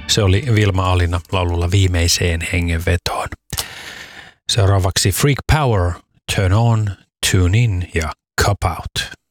Se oli Vilma Alina laululla Viimeiseen hengenvetoon. Seuraavaksi Freak Power, Turn On, Tune In ja Cop Out.